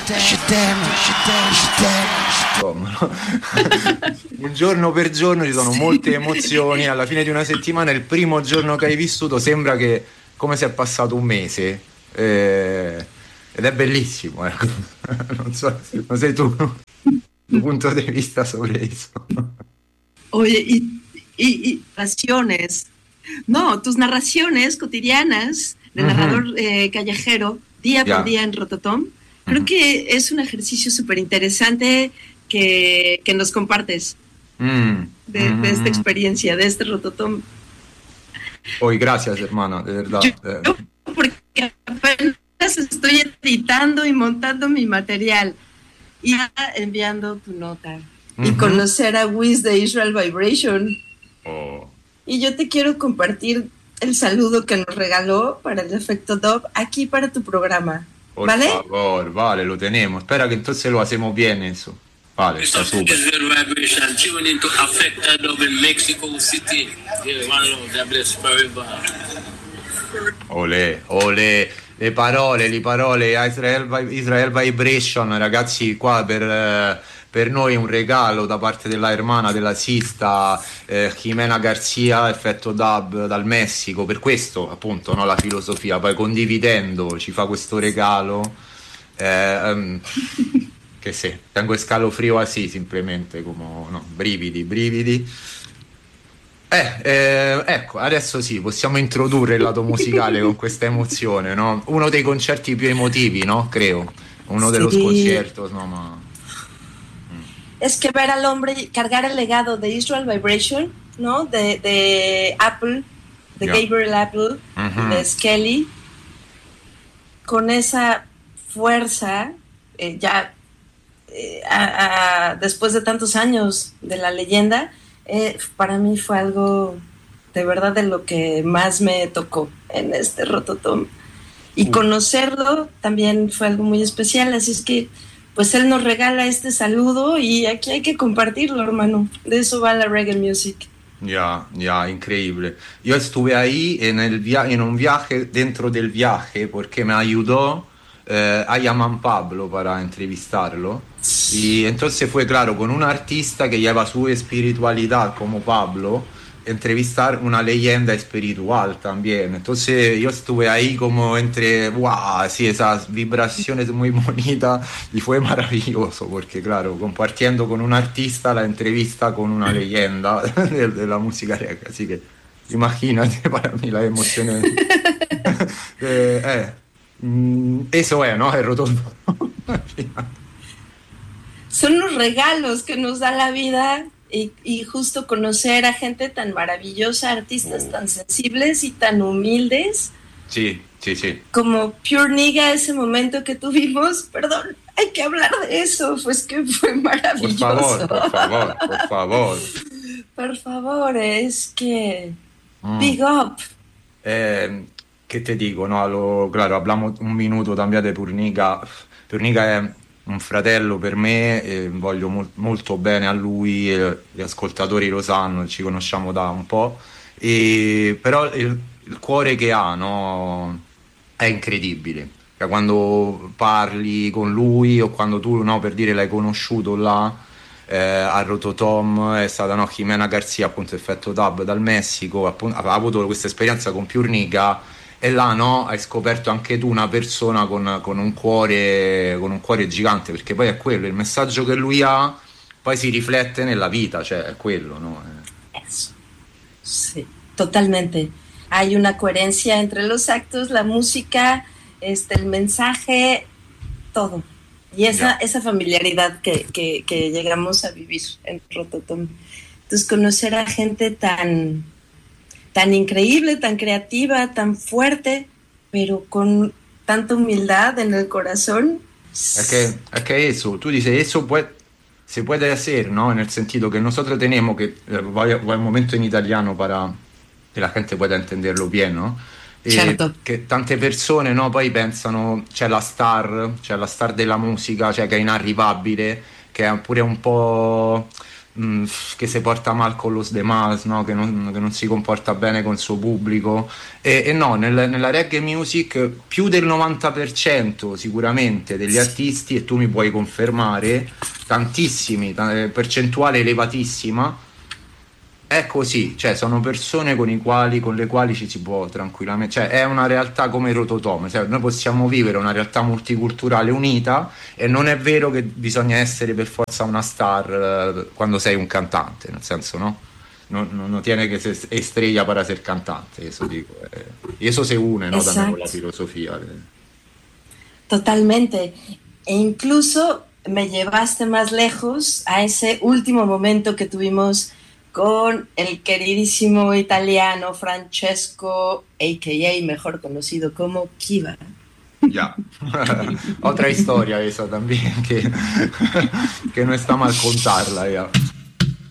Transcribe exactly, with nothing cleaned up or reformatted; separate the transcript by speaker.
Speaker 1: Un giorno per giorno ci sono molte emozioni. Alla fine di una settimana, il primo giorno che hai vissuto sembra che come se è passato un mese, eh, ed è bellissimo, ecco. Non so, non sei tu tu punto de vista sobre eso.
Speaker 2: Oye, y, y, y narraciones, no, tus narraciones cotidianas de uh-huh. narrador eh, callejero, día yeah. por día en Rototom, creo uh-huh. que es un ejercicio súper interesante que, que nos compartes mm. de, uh-huh. de esta experiencia, de este Rototom.
Speaker 1: Hoy, gracias, hermana, de verdad.
Speaker 2: Yo, yo porque apenas estoy editando y montando mi material y enviando tu nota uh-huh. y conocer a Wiz de Israel Vibration.
Speaker 1: Oh.
Speaker 2: Y yo te quiero compartir el saludo que nos regaló para el efecto Dub aquí para tu programa.
Speaker 1: Por
Speaker 2: ¿Vale?
Speaker 1: Por favor, vale, lo tenemos. Espera que entonces lo hacemos bien eso. Vale, está súper.
Speaker 3: Israel Vibration tuning to Affecta Dub in Mexico City. Yeah, one of them, bless forever.
Speaker 1: Olè, olè. Le parole, le parole Israel, Israel Vibration, ragazzi, qua per, per noi un regalo da parte della hermana della Sista, eh, Jimena Garcia, effetto dub dal Messico, per questo appunto, no, la filosofia, poi condividendo ci fa questo regalo, eh, um, che sì, tengo escalofrío así simplemente, come no, brividi, brividi. Eh, eh, ecco, adesso sì, possiamo introdurre il lato musicale con questa emozione, no? Uno dei concerti più emotivi, no? Creo, uno de los
Speaker 2: sí.
Speaker 1: conciertos, no, ma...
Speaker 2: Es que ver al hombre cargar el legado de Israel Vibration, ¿no? De, de Apple, de yeah. Gabriel Apple, uh-huh. de Skelly, con esa fuerza, eh, ya eh, a, a, después de tantos años de la leyenda, Eh, para mí fue algo de verdad de lo que más me tocó en este Rototom y uh. conocerlo también fue algo muy especial, así es que pues él nos regala este saludo y aquí hay que compartirlo, hermano, de eso va la reggae music.
Speaker 1: Ya, yeah, ya, yeah, increíble. Yo estuve ahí en, el via- en un viaje dentro del viaje porque me ayudó Eh, a Yaman Pablo para entrevistarlo y entonces fue claro con un artista que lleva su espiritualidad como Pablo entrevistar una leyenda espiritual también, entonces yo estuve ahí como entre wow, sí, esas vibraciones muy bonitas y fue maravilloso porque claro, compartiendo con un artista la entrevista con una leyenda de, de la música reggae, así que imagínate para mí la emoción eh, eh. Mm, eso es, ¿no? El rotondo.
Speaker 2: Son los regalos que nos da la vida y, y justo conocer a gente tan maravillosa, artistas uh. tan sensibles y tan humildes.
Speaker 1: Sí, sí, sí.
Speaker 2: Como Pure Nigga, ese momento que tuvimos, perdón, hay que hablar de eso, pues que fue maravilloso.
Speaker 1: Por favor, por favor, por favor.
Speaker 2: Por favor, es que...
Speaker 1: Mm.
Speaker 2: Big up.
Speaker 1: Eh... Che te dico, no? Lo, claro, abbiamo un minuto también de Purniga. Purniga è un fratello per me, e voglio mol, molto bene a lui, e gli ascoltatori lo sanno, ci conosciamo da un po', e, però il, il cuore che ha, no? È incredibile. Cioè, quando parli con lui o quando tu, no, per dire, l'hai conosciuto là, eh, a Rototom, è stata, no, Jimena Garcia, appunto, effetto dub dal Messico, appunto, ha avuto questa esperienza con Purniga. E là, no, hai scoperto anche tu una persona con, con un cuore con un cuore gigante, perché poi è quello, il messaggio che lui ha poi si riflette nella vita, cioè è quello, no?
Speaker 2: Eso. Sí, totalmente. Hay una coherencia entre los actos, la música, este, el mensaje, todo. Y esa, yeah. esa familiaridad que, que, que llegamos a vivir en Rototom. Entonces, conocer a gente tan... tan increíble, tan creativa, tan fuerte, pero con tanta humildad en el corazón.
Speaker 1: Es que, es que eso, tú dices, eso puede, se puede hacer, ¿no? En el sentido que nosotros tenemos que, voy, voy un momento en italiano para que la gente pueda entenderlo bien, ¿no? E
Speaker 2: certo.
Speaker 1: Che tante persone, no, poi pensano, c'è la star, c'è la star della musica, cioè che è inarrivabile, che è pure un po'... mh, che si porta mal con los demás, no? Che, non, che non si comporta bene con il suo pubblico, e, e no, nel, nella reggae music più del novanta per cento sicuramente degli artisti, e tu mi puoi confermare, tantissimi, t- percentuale elevatissima, è così, cioè sono persone con i quali, con le quali ci si può tranquillamente, cioè è una realtà come Rototome, cioè noi possiamo vivere una realtà multiculturale unita, e non è vero che bisogna essere per forza una star eh, quando sei un cantante, nel senso, no? Non, non, non tiene che se estrella para ser cantante, eso dico, eh. Y eso se une, no? También con la filosofía.
Speaker 2: Totalmente, e incluso me llevaste más lejos a ese último momento que tuvimos con el queridísimo italiano Francesco, a k a mejor conocido como Kiva.
Speaker 1: Ya, otra historia esa también, que, que no está mal contarla ya.